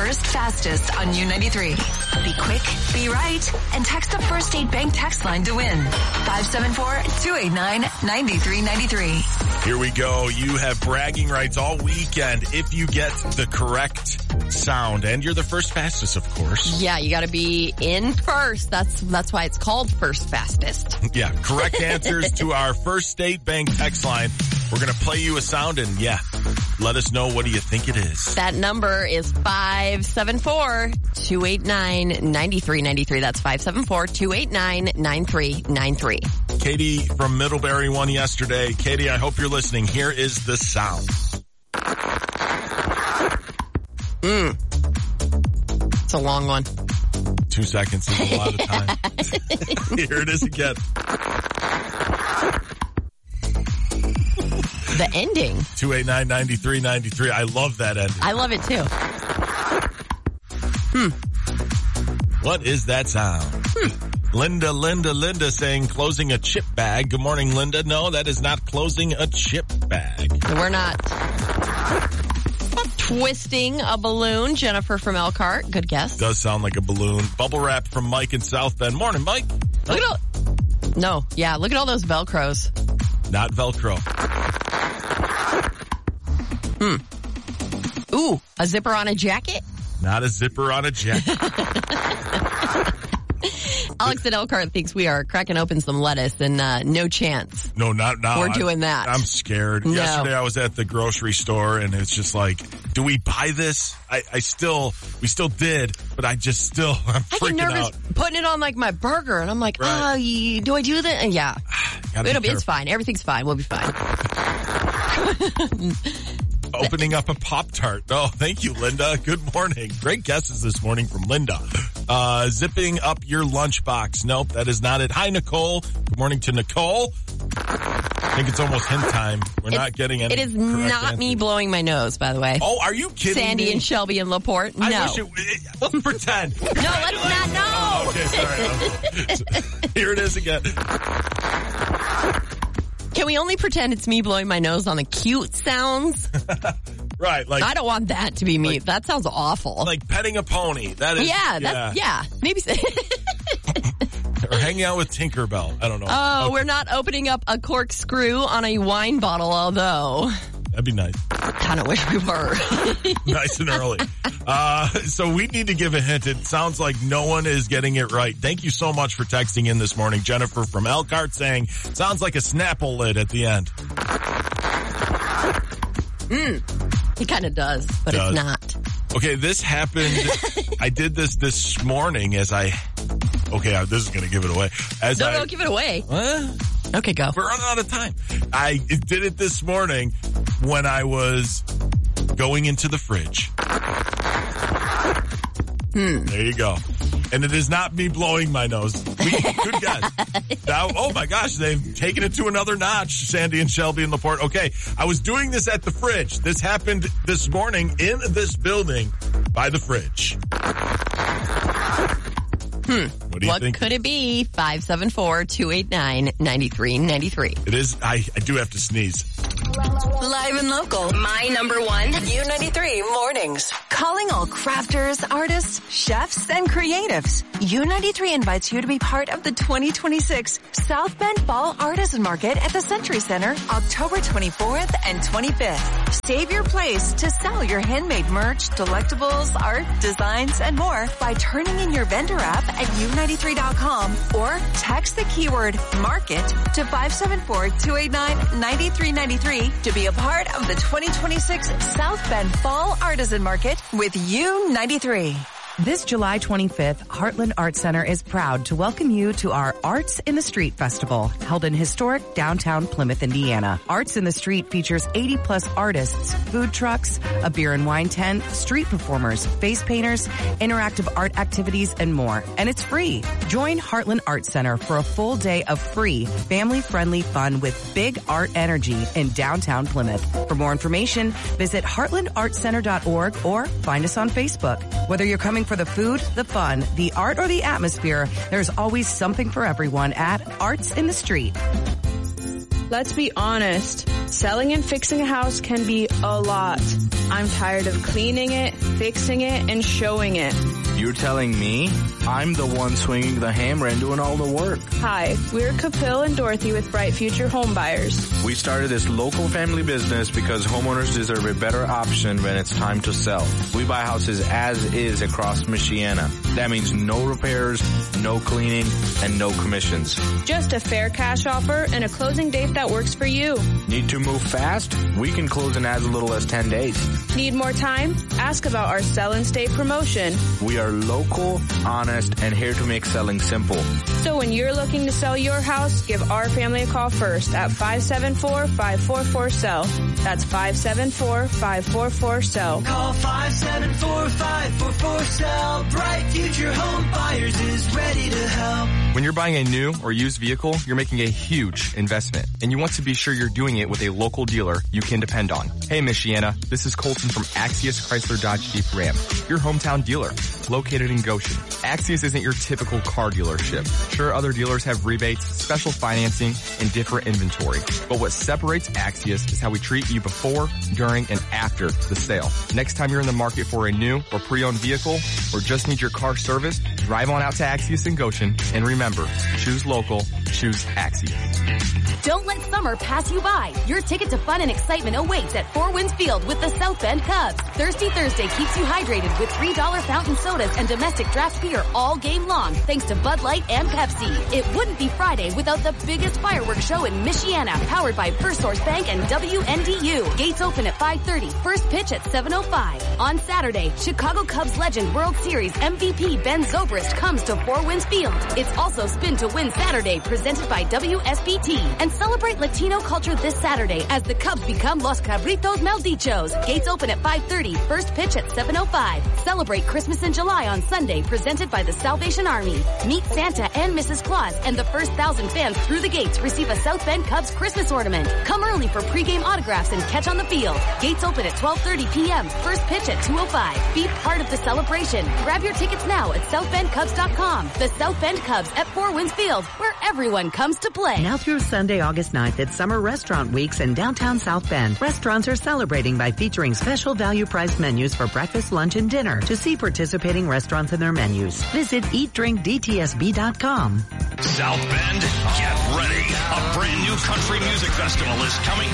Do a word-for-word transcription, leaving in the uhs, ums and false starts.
first fastest on U ninety-three. Be quick, be right, and text the First State Bank text line to win. five seven four, two eight nine, nine three nine three. Here we go. You have bragging rights all weekend if you get the correct sound. And you're the first fastest, of course. Yeah, you got to be in first. That's that's why it's called first fastest. Yeah, correct answers to our First State Bank text line. We're going to play you a sound and, yeah, let us know what do you think it is. That number is five seven four, two eight nine, nine three nine three. That's five seven four, two eight nine, nine three nine three. Katie from Middlebury won yesterday. Katie, I hope you're listening. Here is the sound. Mm. It's a long one. Two seconds is a lot of time. Here it is again. The ending. two eight nine, nine three nine three. I love that ending. I love it too. Hmm. What is that sound? Hmm. Linda, Linda, Linda saying closing a chip bag. Good morning, Linda. No, that is not closing a chip bag. We're not twisting a balloon. Jennifer from Elkhart. Good guess. Does sound like a balloon. Bubble wrap from Mike in South Bend. Morning, Mike. Look at all. No, yeah, look at all those Velcros. Not Velcro. Hmm. Ooh, a zipper on a jacket? Not a zipper on a jacket. Alex at Elkhart thinks we are cracking open some lettuce, and uh, no chance. No, not now. We're doing that. I'm scared. No. Yesterday I was at the grocery store, and it's just like, do we buy this? I, I still, we still did, but I just still, I'm I freaking get nervous out. putting it on like my burger, and I'm like, Right. oh, you, do I do that? And yeah, it'll be, it's fine. Everything's fine. We'll be fine. Opening up a Pop-Tart. Oh, thank you, Linda. Good morning. Great guesses this morning from Linda. Uh, zipping up your lunchbox. Nope, that is not it. Hi, Nicole. Good morning to Nicole. I think it's almost hint time. We're It's, not getting any It is correct not answers. me blowing my nose, by the way. Oh, are you kidding Sandy me? and Shelby and LaPorte. No. I wish it, it, let's pretend. No, let's not. No. Okay, sorry. Here it is again. Can we only pretend it's me blowing my nose on the cute sounds? Right, like I don't want that to be me. Like- that sounds awful. like petting a pony. That is yeah, that's, yeah. Maybe. Or hanging out with Tinkerbell. I don't know. Oh, Okay, we're not opening up a corkscrew on a wine bottle, although that'd be nice. kind of wish we were. Nice and early. Uh, so we need to give a hint. It sounds like no one is getting it right. Thank you so much for texting in this morning. Jennifer from Elkhart saying, sounds like a Snapple lid at the end. He kind of does, but Does. it's not. Okay, this happened. I did this this morning as I, okay, this is going to give it away. As No, I, no, give it away. Well, Okay, go. we're running out of time. I did it this morning when I was going into the fridge. Hmm. There you go. And it is not me blowing my nose. We, good guess. Now, oh my gosh, they've taken it to another notch, Sandy and Shelby and LaPorte. Okay, I was doing this at the fridge. This happened this morning in this building by the fridge. Hmm. What do you What think? could it be? five seven four, two eight nine, nine three nine three. It is, I, I do have to sneeze. Live and local. My number one. U ninety-three mornings. Calling all crafters, artists, chefs, and creatives. U ninety-three invites you to be part of the twenty twenty-six South Bend Fall Artisan Market at the Century Center, October twenty-fourth and twenty-fifth. Save your place to sell your handmade merch, delectables, art, designs, and more by turning in your vendor app at U ninety-three dot com or text the keyword market to five seven four, two eight nine, nine three nine three to be a part of the twenty twenty-six South Bend Fall Artisan Market with U ninety-three. This July twenty-fifth, Heartland Art Center is proud to welcome you to our Arts in the Street Festival, held in historic downtown Plymouth, Indiana. Arts in the Street features eighty plus artists, food trucks, a beer and wine tent, street performers, face painters, interactive art activities, and more. And it's free. Join Heartland Art Center for a full day of free, family-friendly fun with big art energy in downtown Plymouth. For more information, visit heartland art center dot org or find us on Facebook. Whether you're coming for the food, the fun, the art, or the atmosphere, there's always something for everyone at Arts in the Street. Let's be honest. Selling and fixing a house can be a lot. I'm tired of cleaning it, fixing it, and showing it. You're telling me? I'm the one swinging the hammer and doing all the work. Hi, we're Capil and Dorothy with Bright Future Home Buyers. We started this local family business because homeowners deserve a better option when it's time to sell. We buy houses as is across Michiana. That means no repairs, no cleaning, and no commissions. Just a fair cash offer and a closing date that works for you. Need to move fast? We can close in as little as ten days. Need more time? Ask about our Sell and Stay promotion. We are local, honest, and here to make selling simple. So when you're looking to sell your house, give our family a call first at five seven four, five four four, S E L L. That's five seven four, five four four, S E L L. Call five seven four, five four four, S E L L. Bright Future Home Buyers is ready to help. When you're buying a new or used vehicle, you're making a huge investment, and you want to be sure you're doing it with a local dealer you can depend on. Hey, Michiana, this is Colton from Axios Chrysler Dodge Jeep Ram, your hometown dealer, located in Goshen. Axios isn't your typical car dealership. Sure, other dealers have rebates, special financing, and different inventory, but what separates Axios is how we treat you before, during, and after the sale. Next time you're in the market for a new or pre-owned vehicle, or just need your car serviced, drive on out to Axios in Goshen, and remember, choose local, choose Axios. Don't let summer pass you by. Your ticket to fun and excitement awaits at Four Winds Field with the South Bend Cubs. Thirsty Thursday keeps you hydrated with three dollar fountain sodas and domestic draft beer all game long, thanks to Bud Light and Pepsi. It wouldn't be Friday without the biggest fireworks show in Michiana, powered by First Source Bank and W N D U. Gates open at five thirty, first pitch at seven oh five. On Saturday, Chicago Cubs legend World Series M V P Ben Zobrist comes to Four Winds Field. It's also Spin to Win Saturday, presented by W S B T. And celebrate Latino culture this Saturday as the Cubs become Los Cabritos Maldichos. Gates open at five thirty, first pitch at seven oh five. Celebrate Christmas in July on Sunday, presented by the Salvation Army. Meet Santa and Missus Claus, and the first thousand fans through the gates receive a South Bend Cubs Christmas ornament. Come early for pregame autographs and catch on the field. Gates open at twelve thirty p.m., first pitch at two oh five. Be part of the celebration. Grab your tickets now at south bend cubs dot com. The South Bend Cubs at Four Winds Field, where everyone comes to play. Now through Sunday, August ninth, it's Summer Restaurant Weeks in downtown South Bend. Restaurants are celebrating by featuring special value-priced menus for breakfast, lunch, and dinner. To see participating restaurants and their menus, visit eat drink d t s b dot com. South Bend, get ready. A brand new country music festival is coming